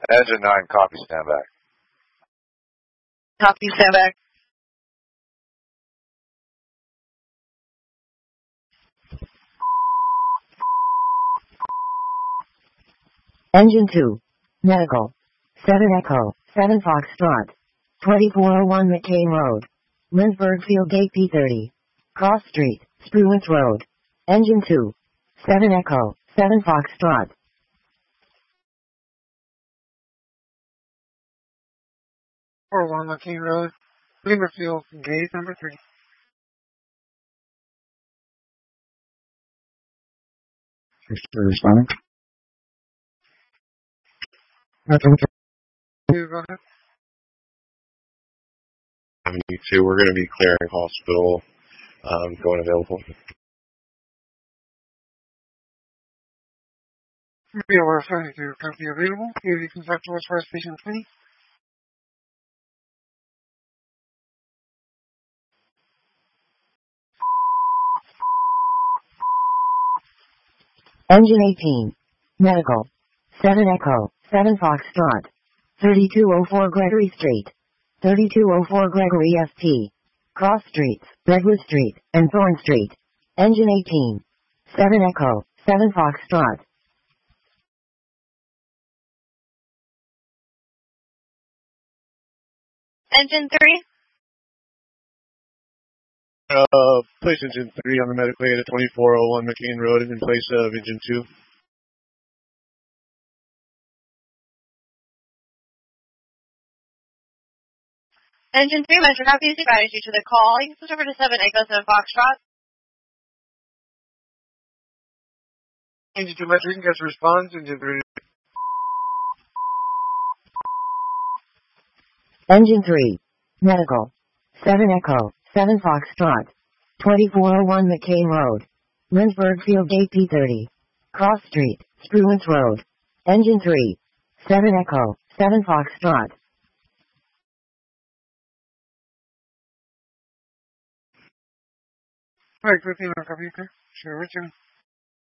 Engine 9, copy, stand back. Copy, stand back. Engine 2. Medical. 7 Echo, 7 Foxtrot. 2401 McCain Road. Lindsberg Field Gate P30. Cross Street, Spruance Road. Engine 2. 7 Echo, 7 Foxtrot. 401 McCain Road. Lindsberg Field Gate number 3. Responding. Go ahead. Avenue 2, we're going to be clearing hospital, going available. Be aware of finding to copy available. Here you can talk to us for station 20. Engine 18. Medical. 7 Echo, 7 Foxtrot. 3204 Gregory Street. 3204 Gregory ST. Cross Streets, Redwood Street, and Thorn Street. Engine 18. 7 Echo, 7 Foxtrot. Engine 3. Place Engine 3 on the medical aid at 2401 McCain Road in place of Engine 2. Engine 3, Metro copy, advise you to the call. You can switch over to 7 Echo, 7 Foxtrot. Engine 2 Metro, you can get a response. Engine 3. Engine 3. Medical. 7 Echo, 7 Foxtrot. 2401 McCain Road. Lindsberg Field Gate P30. Cross Street, Spruance Road. Engine 3. 7 Echo, 7 Foxtrot. Alright, good thing, copy, okay. Sure, return.